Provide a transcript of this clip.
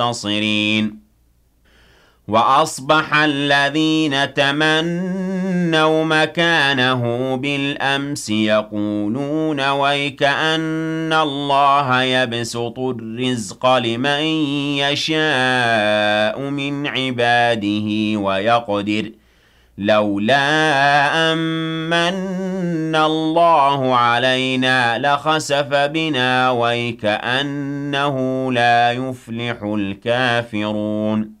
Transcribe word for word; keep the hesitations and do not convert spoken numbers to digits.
منتصرين وأصبح الذين تمنوا مكانه بالأمس يقولون ويكأن الله يبسط الرزق لمن يشاء من عباده ويقدر لولا أمن الله علينا لخسف بنا ويكأنه لا يفلح الكافرون